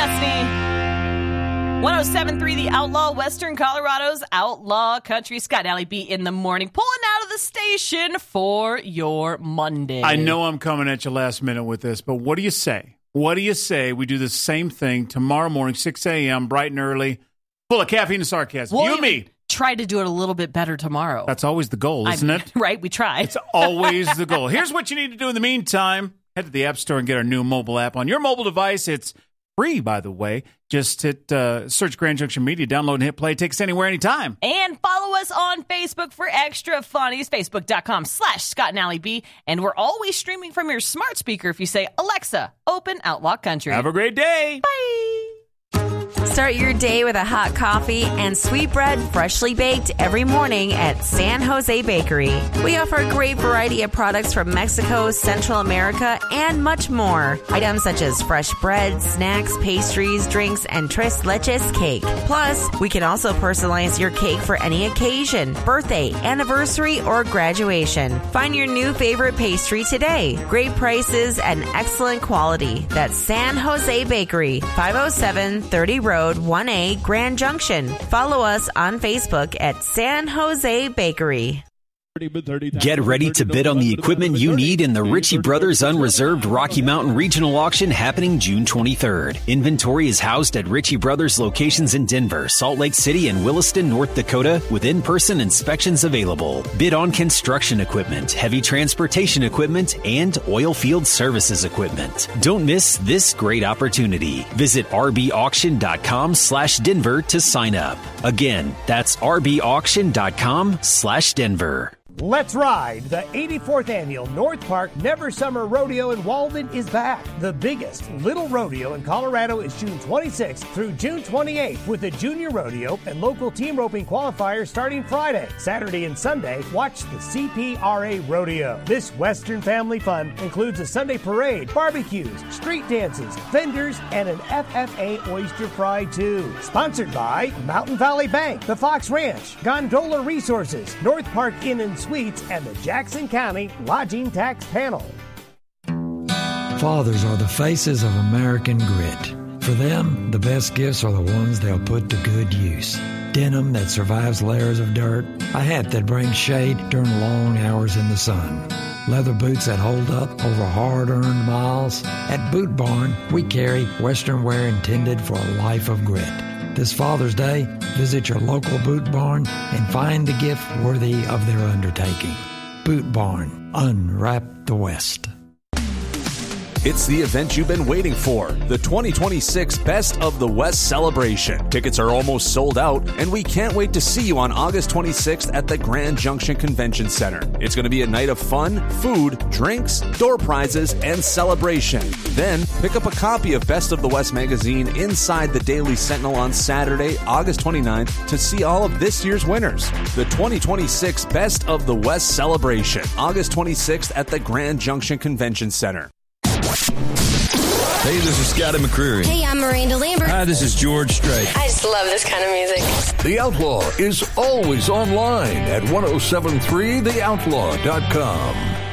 Destiny. 107.3 The Outlaw, Western Colorado's Outlaw Country. Scott and Allie B in the morning, pulling out of the station for your Monday. I know I'm coming at you last minute with this, but what do you say? What do you say we do the same thing tomorrow morning, 6 a.m., bright and early, full of caffeine and sarcasm? We'll you and me. Try to do it a little bit better tomorrow. That's always the goal, isn't it? Right, we try. It's always the goal. Here's what you need to do in the meantime. Head to the App Store and get our new mobile app on your mobile device. It's free, by the way. Just hit search Grand Junction Media, download and hit play. Take us anywhere, anytime. And follow us on Facebook for extra funnies, facebook.com/Scott and Allie B. And we're always streaming from your smart speaker if you say, Alexa, open Outlaw Country. Have a great day. Bye. Start your day with a hot coffee and sweet bread freshly baked every morning at San Jose Bakery. We offer a great variety of products from Mexico, Central America, and much more. Items such as fresh bread, snacks, pastries, drinks, and tres leches cake. Plus, we can also personalize your cake for any occasion, birthday, anniversary, or graduation. Find your new favorite pastry today. Great prices and excellent quality. That's San Jose Bakery, 507 30 Road 1A, Grand Junction. Follow us on Facebook at San Jose Bakery. Get ready to bid on the equipment you need in the Ritchie Brothers Unreserved Rocky Mountain Regional Auction happening June 23rd. Inventory is housed at Ritchie Brothers locations in Denver, Salt Lake City, and Williston, North Dakota, with in-person inspections available. Bid on construction equipment, heavy transportation equipment, and oil field services equipment. Don't miss this great opportunity. Visit rbauction.com/Denver to sign up. Again, that's rbauction.com/Denver. Let's ride! The 84th annual North Park Never Summer Rodeo in Walden is back. The biggest little rodeo in Colorado is June 26th through June 28th with a junior rodeo and local team roping qualifiers starting Friday. Saturday and Sunday, watch the CPRA Rodeo. This Western family fun includes a Sunday parade, barbecues, street dances, vendors, and an FFA oyster fry too. Sponsored by Mountain Valley Bank, the Fox Ranch, Gondola Resources, North Park Inn and Suites, and the Jackson County Lodging Tax Panel. Fathers are the faces of American grit. For them, the best gifts are the ones they'll put to good use. Denim that survives layers of dirt, a hat that brings shade during long hours in the sun, leather boots that hold up over hard-earned miles. At Boot Barn, we carry Western wear intended for a life of grit. This Father's Day, visit your local Boot Barn and find the gift worthy of their undertaking. Boot Barn, unwrap the West. It's the event you've been waiting for, the 2026 Best of the West celebration. Tickets are almost sold out, and we can't wait to see you on August 26th at the Grand Junction Convention Center. It's going to be a night of fun, food, drinks, door prizes, and celebration. Then, pick up a copy of Best of the West magazine inside the Daily Sentinel on Saturday, August 29th, to see all of this year's winners. The 2026 Best of the West celebration, August 26th at the Grand Junction Convention Center. Hey, this is Scotty McCreery. Hey, I'm Miranda Lambert. Hi, this is George Strait. I just love this kind of music. The Outlaw is always online at 1073theoutlaw.com.